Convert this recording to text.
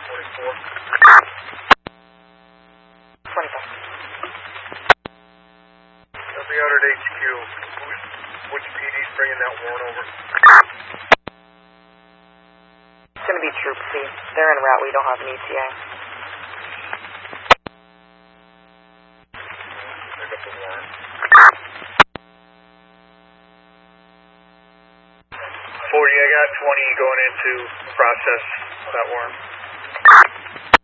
24. 24. They'll be out at HQ. Which PD's bringing that warrant over? It's going to be Troop C. They're en route. We don't have an ETA. Pick up the warrant. 40, I got 20 going into process that warrant.